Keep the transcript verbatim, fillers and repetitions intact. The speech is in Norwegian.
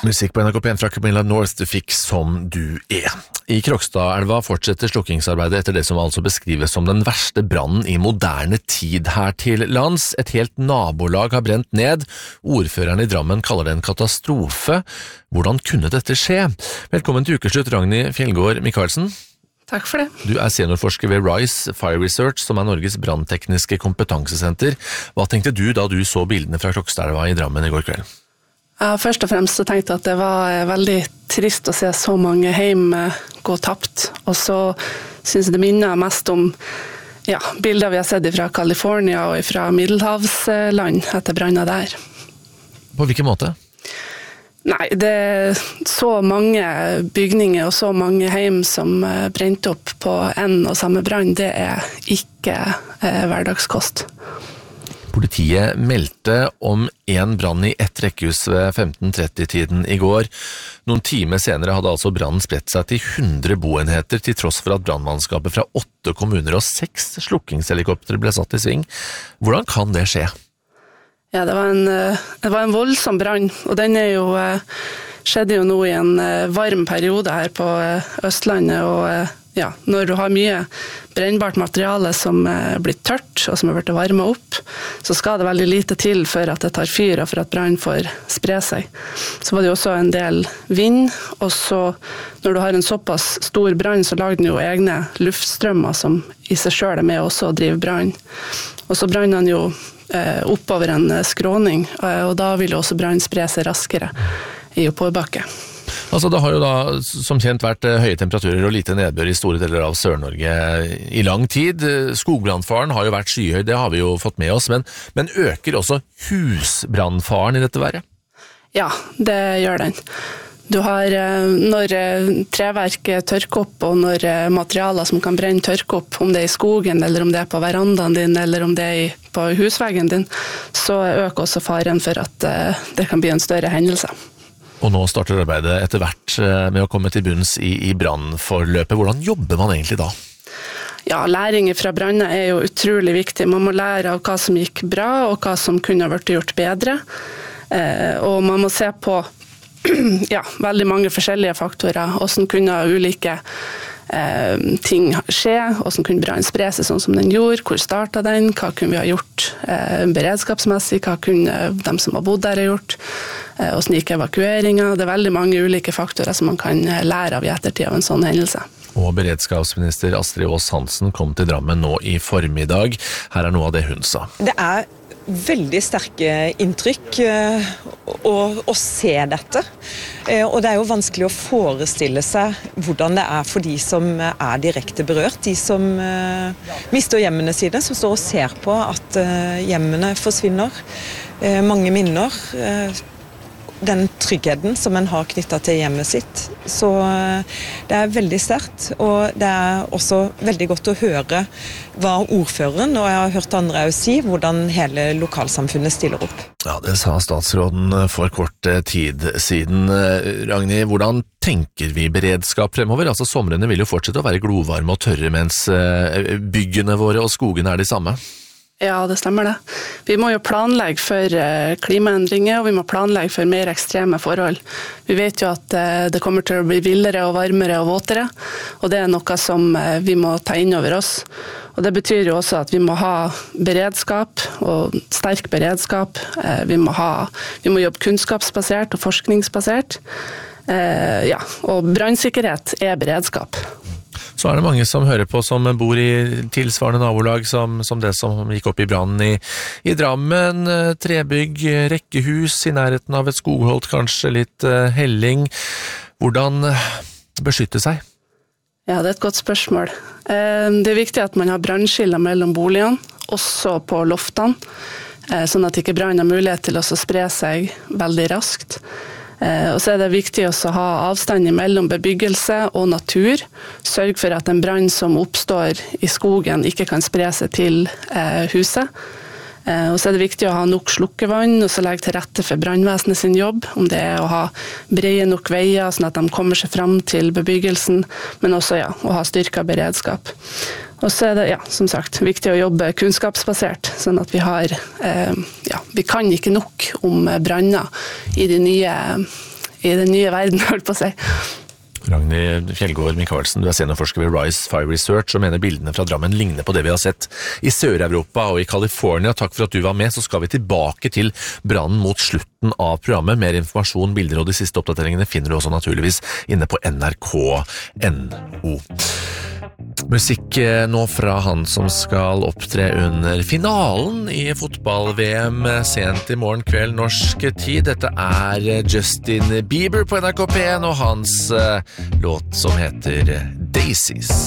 Musikk på N R K P en fra Camilla North, du fikk Som du er. I Krokstadelva fortsetter slukkingsarbeidet etter det som altså beskrives som den verste brannen i moderne tid her til lands. Et helt nabolag har brent ned. Ordføreren i Drammen kaller det en katastrofe. Hvordan kunne dette skje? Velkommen til ukeslutt, Ragnhild Fjellgård Michaelsen. Takk for det. Du er seniorforsker ved RISE Fire Research, som er Norges branntekniske kompetansesenter. Hva tenkte du da du så bildene fra Krokstadelva i Drammen i går kveld? Ja, først og fremst så tenkte jeg at det var veldig trist å se så mange hjem gå tapt. Og så synes jeg det minner mest om ja, bilder vi har sett fra California og fra Middelhavsland etter branner der. På hvilken måte? Nei, det er så mange bygninger og så mange hjem som brente opp på en og samme brann. Det er ikke eh, hverdagskost. Politiet meldte om en brann i ett rekkehus ved femten tretti-tiden i går. Noen timer senere hadde altså brannen spredt seg til hundre boenheter, til tross for at brannmannskapet fra åtte kommuner og seks slukkingshelikopter ble satt i sving. Hvordan kan det skje? Ja, det var en, det var en voldsom brann, og den er jo, skjedde jo nå i en varm periode her på Østlandet, og ja, når du har mye brennbart materiale som er blitt tørt og som er blitt varmet opp, så skal det veldig lite til for at det tar fyr og for at brann får spre seg. Så var det jo også en del vind, og så når du har en såpass stor brann, så lager den jo egne luftstrømmer som i seg selv er med også å drive brann. Og så branner den jo eh, oppover en skråning, og da vil jo også brann spre seg raskere i oppoverbakke. Altså det har jo da som kjent vært høye temperaturer og lite nedbør i store deler av Sør-Norge i lang tid. Skogbrannfaren har jo vært skyhøy, det har vi jo fått med oss, men, men øker også husbrannfaren i dette været? Ja, det gjør den. Du har, når treverk tørker opp, og når materialer som kan brenne tørker opp, om det er i skogen, eller om det er på verandaen din, eller om det er på husveggen din, så øker også faren for at det kan bli en større hendelse. Og nå starter arbeidet etter hvert med å komme til bunns i, i brannforløpet. Hvordan jobber man egentlig da? Ja, læring fra branner er jo utrolig viktig. Man må lære av hva som gikk bra, og hva som kunne ha vært gjort bedre. Eh, og man må se på ja, veldig mange forskjellige faktorer, hvordan kunne ulike eh, ting skje, hvordan kunne brann spre seg sånn som den gjorde, hvor startet den, hva kunne vi ha gjort eh, beredskapsmessig, hva kunne de som har bodd der ha gjort, eh, hvordan gikk evakueringen. Det er veldig mange ulike faktorer som man kan lære av i ettertid av en sånn hendelse. Og beredskapsminister Astrid Aas-Hansen kom til Drammen nå i formiddag. Her er noe av det hun sa. Det er veldig sterke inntrykk å, å se dette. Og det er jo vanskelig å forestille seg hvordan det er for de som er direkte berørt. De som mister hjemmene sine, som står og ser på at hjemmene forsvinner. Mange minner. Den tryggheten som en har knyttet til hjemmet sitt. Så det er veldig sterkt, og det er også veldig godt å høre hva ordføreren, og jeg har hørt andre også si, hvordan hele lokalsamfunnet stiller opp. Ja, det sa statsråden for kort tid siden. Ragnhild, hvordan tenker vi beredskap fremover? Altså, somrene vil jo fortsette å være glovarme og tørre, mens byggene våre og skogene er de samme. Ja, det stemmer det. Vi må jo planlegge for klimaendringer, og vi må planlegge for mer ekstreme forhold. Vi vet jo at det kommer til å bli villere og varmere og våtere, og det er noe som vi må ta inn over oss. Og det betyr jo også at vi må ha beredskap, og sterk beredskap. Vi må, ha, vi må jobbe kunnskapsbasert og forskningsbasert. Ja, og brannsikkerhet er beredskap. Så er det mange som hører på som bor i tilsvarende nabolag som, som det som gikk opp i brannen i, i Drammen. Trebygg, rekkehus i nærheten av et skogholt, kanskje litt uh, helling. Hvordan beskytte seg? Ja, det er et godt spørsmål. Uh, det er viktig at man har brannskiller mellom boligene, også på loftene, uh, sånn at ikke brann har mulighet til å spre seg veldig raskt. Og så er det viktig også å ha avstand mellom bebyggelse og natur. Sørg for at en brann som oppstår i skogen ikke kan spre seg til huset. Og så er det viktig å ha nok slukkevann, og så legge til rette for brannvesenet sin jobb, om det er å ha brede nok veier, sånn at de kommer seg fram til bebyggelsen, men også ja, å ha styrket beredskap. Og så er det, ja, som sagt, viktig å jobbe kunnskapsbasert, sånn at vi har, eh, ja, vi kan ikke nok om branner i de nye i den nye verden, holdt på å si. Ragnhild Fjellgård Michaelsen, du er seniorforsker ved Rise Fire Research og mener bildene fra Drammen ligner på det vi har sett i Sør-Europa og i California. Takk for at du var med, så skal vi tilbake til brannen mot slutten av programmet. Mer informasjon, bilder og de siste oppdateringene finner du også naturligvis inne på N R K punktum no. Musikk nå fra han som skal opptre under finalen i fotball-V M sent i morgen kveld norsk tid. Dette er Justin Bieber på N R K P en og hans låt som heter Daisies.